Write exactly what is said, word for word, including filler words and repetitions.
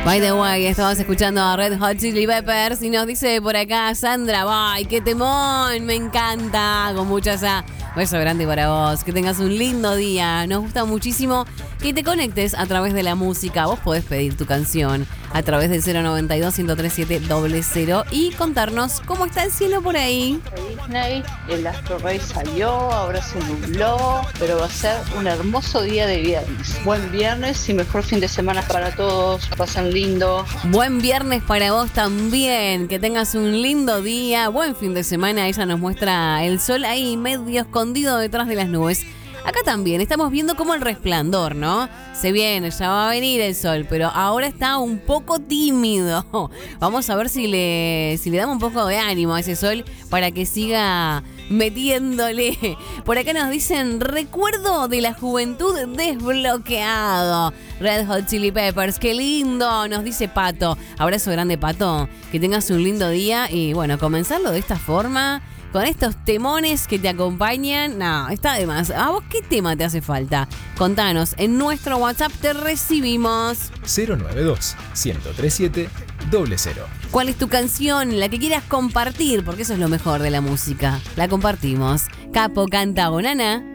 By the way, estabas escuchando a Red Hot Chili Peppers y nos dice por acá Sandra, ¡ay, qué temón! Me encanta, con mucha esa... Beso grande para vos, que tengas un lindo día. Nos gusta muchísimo que te conectes a través de la música. Vos podés pedir tu canción a través del cero noventa y dos, ciento tres siete cero cero y contarnos cómo está el cielo por ahí. Disney, el Astro Rey salió, ahora se nubló, pero va a ser un hermoso día de viernes. Buen viernes y mejor fin de semana para todos. Pasen lindo. Buen viernes para vos también. Que tengas un lindo día. Buen fin de semana. Ella nos muestra el sol ahí medio escondido detrás de las nubes. Acá también estamos viendo como el resplandor, ¿no? Se viene, ya va a venir el sol, pero ahora está un poco tímido. Vamos a ver si le, si le damos un poco de ánimo a ese sol para que siga metiéndole. Por acá nos dicen, recuerdo de la juventud desbloqueado. Red Hot Chili Peppers, qué lindo, nos dice Pato. Abrazo grande, Pato. Que tengas un lindo día y bueno, comenzarlo de esta forma... Con estos temones que te acompañan, no, está de más. ¿A vos qué tema te hace falta? Contanos, en nuestro WhatsApp te recibimos. cero noventa y dos, ciento treinta y siete, cero cero. ¿Cuál es tu canción? La que quieras compartir, porque eso es lo mejor de la música. La compartimos. Capo canta Bonana.